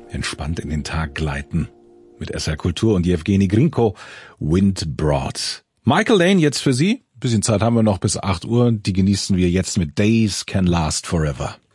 entspannt in den Tag gleiten. Mit SR Kultur und Jewgeni Grinko, Wind Brought. Michael Lane jetzt für Sie. Ein bisschen Zeit haben wir noch bis 8 Uhr. Die genießen wir jetzt mit Days Can Last Forever.